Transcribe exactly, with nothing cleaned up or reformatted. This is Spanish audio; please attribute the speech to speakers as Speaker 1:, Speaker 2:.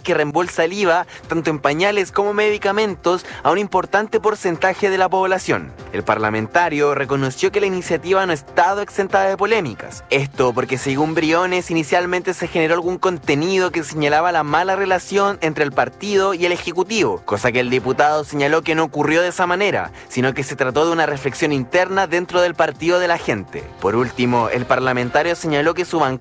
Speaker 1: que reembolsa el I V A tanto en pañales como medicamentos a un importante porcentaje de la población. El parlamentario reconoció que la iniciativa no ha estado exenta de polémicas. Esto porque según Briones inicialmente se generó algún contenido que señalaba la mala relación entre el partido y el ejecutivo, cosa que el diputado señaló que no ocurrió de esa manera, sino que se trató de una reflexión interna dentro del partido de la gente. Por último, el parlamentario señaló que su bancada